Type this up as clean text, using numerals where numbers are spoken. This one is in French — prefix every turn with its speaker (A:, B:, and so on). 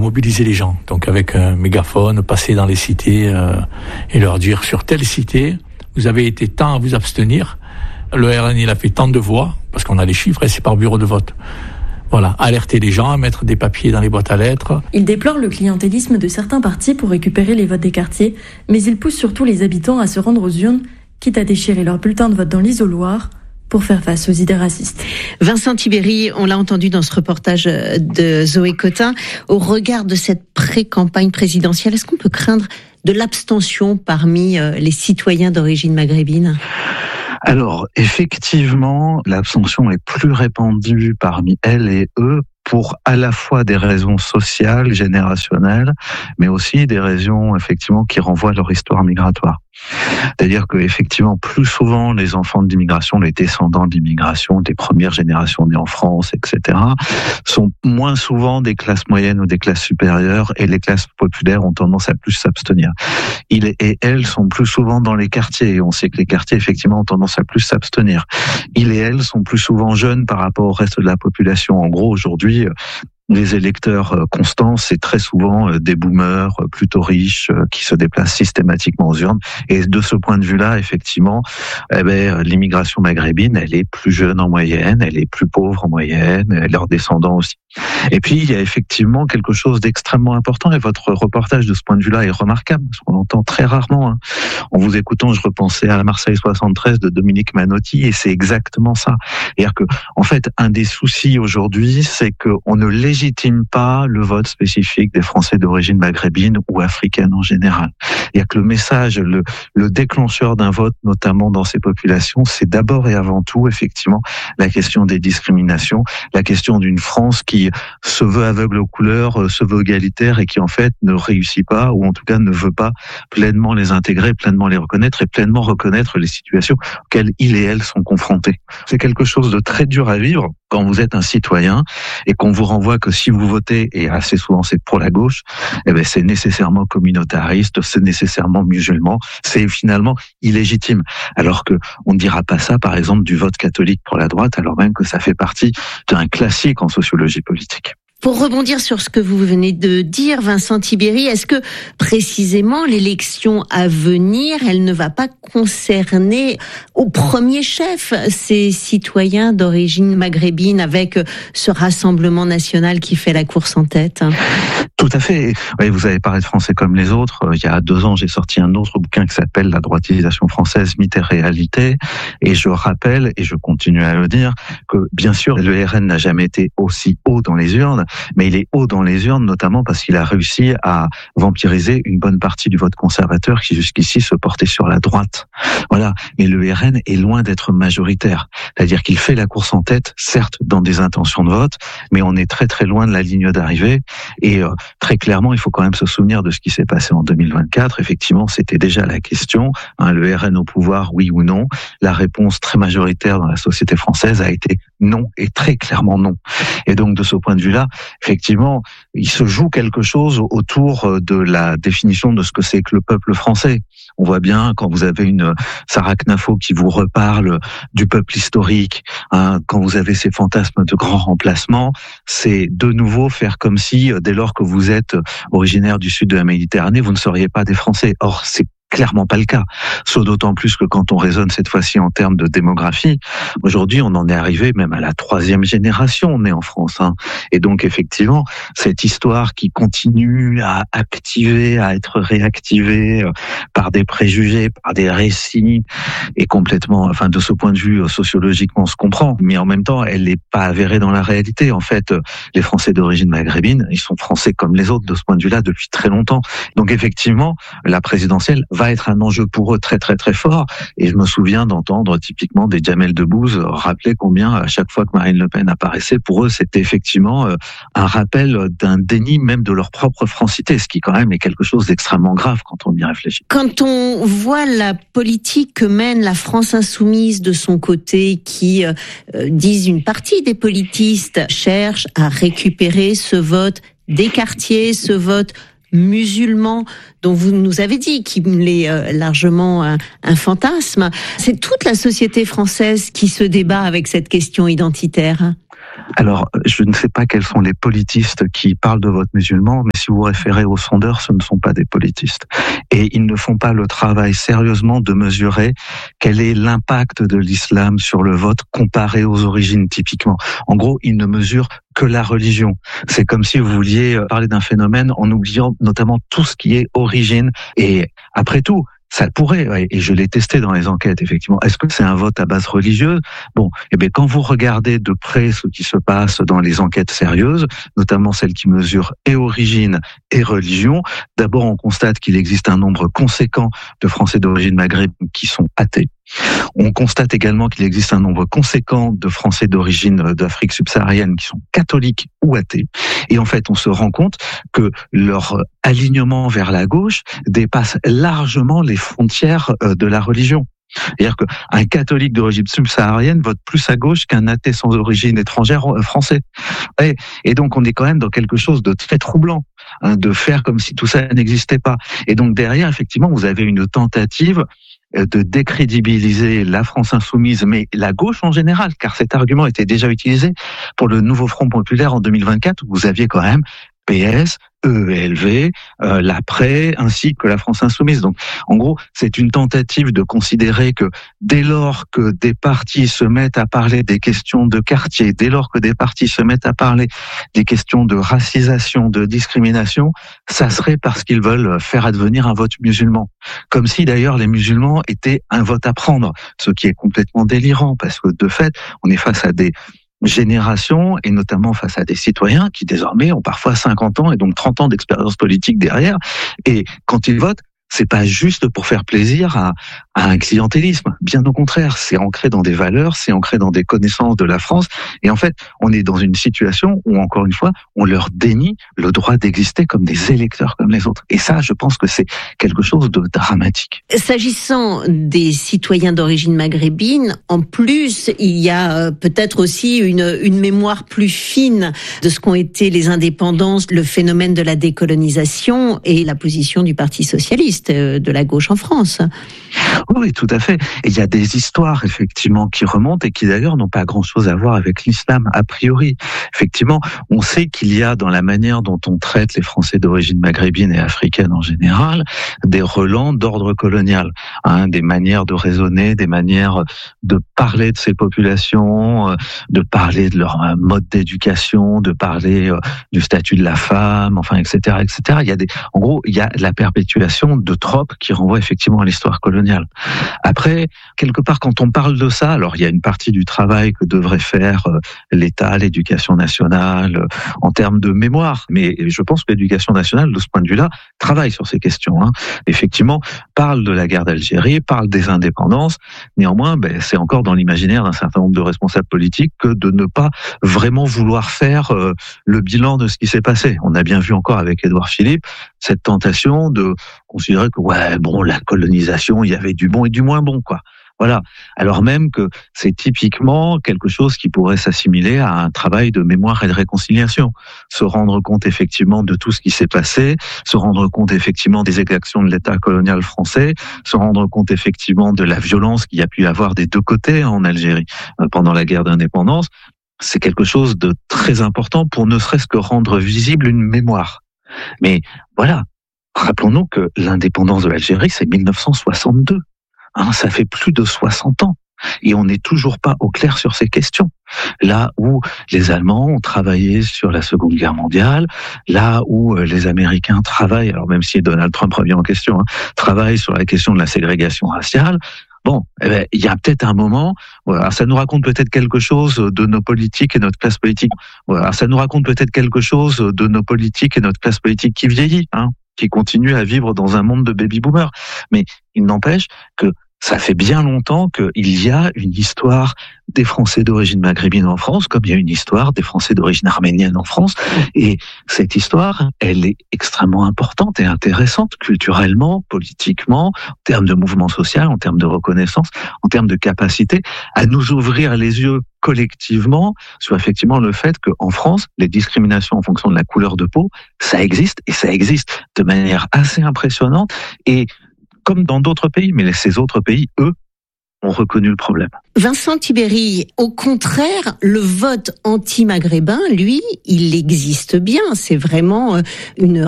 A: mobiliser les gens. Donc avec un mégaphone, passer dans les cités et leur dire sur telle cité, vous avez été tant à vous abstenir. Le RN, il a fait tant de voix, parce qu'on a les chiffres et c'est par bureau de vote. Voilà, alerter les gens, mettre des papiers dans les boîtes à lettres.
B: Il déplore le clientélisme de certains partis pour récupérer les votes des quartiers, mais il pousse surtout les habitants à se rendre aux urnes, quitte à déchirer leur bulletin de vote dans l'isoloir, pour faire face aux idées racistes.
C: Vincent Tibéri, on l'a entendu dans ce reportage de Zoé Cotin, au regard de cette pré-campagne présidentielle, est-ce qu'on peut craindre de l'abstention parmi les citoyens d'origine maghrébine ?
D: Alors, effectivement, l'abstention est plus répandue parmi elles et eux pour à la fois des raisons sociales, générationnelles, mais aussi des raisons, effectivement, qui renvoient à leur histoire migratoire. C'est-à-dire que, effectivement, plus souvent, les enfants de l'immigration, les descendants de l'immigration, des premières générations nées en France, etc., sont moins souvent des classes moyennes ou des classes supérieures, et les classes populaires ont tendance à plus s'abstenir. Ils et elles sont plus souvent dans les quartiers, et on sait que les quartiers, effectivement, ont tendance à plus s'abstenir. Ils et elles sont plus souvent jeunes par rapport au reste de la population. En gros, aujourd'hui, les électeurs constants, c'est très souvent des boomers plutôt riches qui se déplacent systématiquement aux urnes. Et de ce point de vue-là, effectivement, l'immigration maghrébine, elle est plus jeune en moyenne, elle est plus pauvre en moyenne, leurs descendants aussi. Et puis, il y a effectivement quelque chose d'extrêmement important, et votre reportage de ce point de vue-là est remarquable, parce qu'on l'entend très rarement. En vous écoutant, je repensais à la Marseille 73 de Dominique Manotti, et c'est exactement ça. C'est-à-dire que, en fait, un des soucis aujourd'hui, c'est qu'on ne légitime pas le vote spécifique des Français d'origine maghrébine ou africaine en général. C'est-à-dire que le message, le déclencheur d'un vote, notamment dans ces populations, c'est d'abord et avant tout, effectivement, la question des discriminations, la question d'une France qui se veut aveugle aux couleurs, se veut égalitaire et qui en fait ne réussit pas, ou en tout cas ne veut pas pleinement les intégrer, pleinement les reconnaître et pleinement reconnaître les situations auxquelles ils et elles sont confrontés. C'est quelque chose de très dur à vivre quand vous êtes un citoyen et qu'on vous renvoie que si vous votez, et assez souvent c'est pour la gauche, c'est nécessairement communautariste, c'est nécessairement musulman, c'est finalement illégitime. Alors que on ne dira pas ça, par exemple, du vote catholique pour la droite, alors même que ça fait partie d'un classique en sociologie politique.
C: Pour rebondir sur ce que vous venez de dire, Vincent Tibéri, est-ce que précisément l'élection à venir, elle ne va pas concerner au premier chef ces citoyens d'origine maghrébine avec ce rassemblement national qui fait la course en tête ?
D: Tout à fait. Oui, vous avez parlé de Français comme les autres. Il y a 2 ans, j'ai sorti un autre bouquin qui s'appelle La droitisation française, mythe et réalité. Et je rappelle, et je continue à le dire, que bien sûr, le RN n'a jamais été aussi haut dans les urnes, mais il est haut dans les urnes notamment parce qu'il a réussi à vampiriser une bonne partie du vote conservateur qui jusqu'ici se portait sur la droite. Voilà. Mais le RN est loin d'être majoritaire. C'est-à-dire qu'il fait la course en tête, certes, dans des intentions de vote, mais on est très très loin de la ligne d'arrivée. Et très clairement, il faut quand même se souvenir de ce qui s'est passé en 2024. Effectivement, c'était déjà la question, le RN au pouvoir, oui ou non. La réponse très majoritaire dans la société française a été non, et très clairement non. Et donc, de ce point de vue-là, effectivement, il se joue quelque chose autour de la définition de ce que c'est que le peuple français. On voit bien quand vous avez une Sarah Knafo qui vous reparle du peuple historique, quand vous avez ces fantasmes de grand remplacement, c'est de nouveau faire comme si, dès lors que vous êtes originaire du sud de la Méditerranée, vous ne seriez pas des Français. Or, c'est clairement pas le cas. Sauf d'autant plus que quand on raisonne cette fois-ci en termes de démographie, aujourd'hui on en est arrivé même à la 3e génération née en France. Et donc effectivement, cette histoire qui continue à activer, à être réactivée par des préjugés, par des récits, est complètement, de ce point de vue sociologiquement on se comprend, mais en même temps elle n'est pas avérée dans la réalité. En fait, les Français d'origine maghrébine, ils sont Français comme les autres de ce point de vue-là depuis très longtemps. Donc effectivement, la présidentielle va être un enjeu pour eux très très très fort. Et je me souviens d'entendre typiquement des Jamel Debbouze rappeler combien à chaque fois que Marine Le Pen apparaissait, pour eux c'était effectivement un rappel d'un déni même de leur propre francité, ce qui quand même est quelque chose d'extrêmement grave quand on y réfléchit.
C: Quand on voit la politique que mène la France insoumise de son côté, qui disent une partie des politistes cherchent à récupérer ce vote des quartiers, ce vote musulman dont vous nous avez dit qu'il est largement un fantasme. C'est toute la société française qui se débat avec cette question identitaire.
D: Alors, je ne sais pas quels sont les politistes qui parlent de vote musulman, mais si vous référez aux sondeurs, ce ne sont pas des politistes. Et ils ne font pas le travail sérieusement de mesurer quel est l'impact de l'islam sur le vote comparé aux origines typiquement. En gros, ils ne mesurent que la religion. C'est comme si vous vouliez parler d'un phénomène en oubliant notamment tout ce qui est origine. Et après tout, ça pourrait, et je l'ai testé dans les enquêtes, effectivement. Est-ce que c'est un vote à base religieuse? Bon, eh bien, quand vous regardez de près ce qui se passe dans les enquêtes sérieuses, notamment celles qui mesurent et origine et religion, d'abord, on constate qu'il existe un nombre conséquent de Français d'origine maghrébine qui sont athées. On constate également qu'il existe un nombre conséquent de Français d'origine d'Afrique subsaharienne qui sont catholiques ou athées. Et en fait, on se rend compte que leur alignement vers la gauche dépasse largement les frontières de la religion. C'est-à-dire qu'un catholique d'origine subsaharienne vote plus à gauche qu'un athée sans origine étrangère français. Et donc, on est quand même dans quelque chose de très troublant, de faire comme si tout ça n'existait pas. Et donc, derrière, effectivement, vous avez une tentative de décrédibiliser la France insoumise, mais la gauche en général, car cet argument était déjà utilisé pour le nouveau Front populaire en 2024, où vous aviez quand même PS, EELV, l'APRE, ainsi que la France insoumise. Donc, en gros, c'est une tentative de considérer que dès lors que des partis se mettent à parler des questions de quartier, dès lors que des partis se mettent à parler des questions de racisation, de discrimination, ça serait parce qu'ils veulent faire advenir un vote musulman. Comme si d'ailleurs les musulmans étaient un vote à prendre, ce qui est complètement délirant, parce que de fait, on est face à des générations, et notamment face à des citoyens qui désormais ont parfois 50 ans et donc 30 ans d'expérience politique derrière. Et quand ils votent, c'est pas juste pour faire plaisir à un clientélisme. Bien au contraire, c'est ancré dans des valeurs, c'est ancré dans des connaissances de la France. Et en fait, on est dans une situation où, encore une fois, on leur dénie le droit d'exister comme des électeurs comme les autres. Et ça, je pense que c'est quelque chose de dramatique.
C: S'agissant des citoyens d'origine maghrébine, en plus, il y a peut-être aussi une mémoire plus fine de ce qu'ont été les indépendances, le phénomène de la décolonisation et la position du Parti socialiste, de la gauche en France.
D: Oui, tout à fait. Et il y a des histoires, effectivement, qui remontent et qui, d'ailleurs, n'ont pas grand-chose à voir avec l'islam, a priori. Effectivement, on sait qu'il y a, dans la manière dont on traite les Français d'origine maghrébine et africaine en général, des relents d'ordre colonial, des manières de raisonner, des manières de parler de ces populations, de parler de leur mode d'éducation, de parler du statut de la femme, enfin, etc., etc. En gros, il y a la perpétuation de tropes qui renvoient effectivement à l'histoire coloniale. Après, quelque part, quand on parle de ça, alors il y a une partie du travail que devrait faire l'État, l'éducation nationale, en termes de mémoire, mais je pense que l'éducation nationale, de ce point de vue-là, travaille sur ces questions. Effectivement, parle de la guerre d'Algérie, parle des indépendances. Néanmoins, c'est encore dans l'imaginaire d'un certain nombre de responsables politiques que de ne pas vraiment vouloir faire le bilan de ce qui s'est passé. On a bien vu encore avec Édouard Philippe cette tentation de considérer que la colonisation, il y avait du bon et du moins bon, quoi. Voilà. Alors même que c'est typiquement quelque chose qui pourrait s'assimiler à un travail de mémoire et de réconciliation. Se rendre compte effectivement de tout ce qui s'est passé, se rendre compte effectivement des exactions de l'État colonial français, se rendre compte effectivement de la violence qu'il y a pu y avoir des deux côtés en Algérie pendant la guerre d'indépendance. C'est quelque chose de très important pour ne serait-ce que rendre visible une mémoire. Mais voilà, rappelons-nous que l'indépendance de l'Algérie, c'est 1962. Ça fait plus de 60 ans. Et on n'est toujours pas au clair sur ces questions. Là où les Allemands ont travaillé sur la Seconde Guerre mondiale, là où les Américains travaillent, alors même si Donald Trump revient en question, travaillent sur la question de la ségrégation raciale, il y a peut-être un moment, ça nous raconte peut-être quelque chose de nos politiques et notre classe politique. Ça nous raconte peut-être quelque chose de nos politiques et notre classe politique qui vieillit, qui continue à vivre dans un monde de baby-boomers. Mais il n'empêche que ça fait bien longtemps qu'il y a une histoire des Français d'origine maghrébine en France, comme il y a une histoire des Français d'origine arménienne en France. Et cette histoire, elle est extrêmement importante et intéressante culturellement, politiquement, en termes de mouvement social, en termes de reconnaissance, en termes de capacité à nous ouvrir les yeux collectivement sur effectivement le fait qu'en France, les discriminations en fonction de la couleur de peau, ça existe, et ça existe de manière assez impressionnante. Et comme dans d'autres pays, mais ces autres pays, eux, ont reconnu le problème.
C: Vincent Tibéri, au contraire, le vote anti-maghrébin, lui, il existe bien. C'est vraiment une